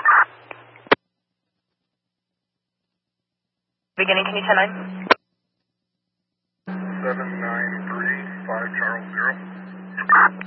Beginning, can you 10-9? 793, 5 Charles 0.